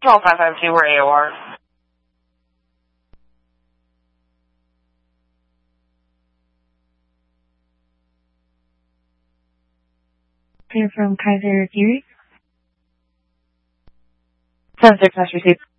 12552, we're AOR. Clear from Kaiser Fury. 76, nice receipt.